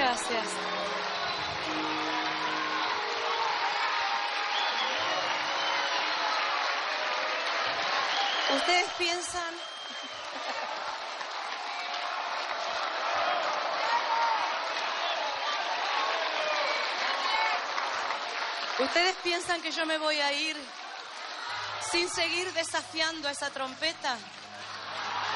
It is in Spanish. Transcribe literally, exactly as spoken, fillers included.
Gracias. Ustedes piensan... Ustedes piensan que yo me voy a ir sin seguir desafiando a esa trompeta.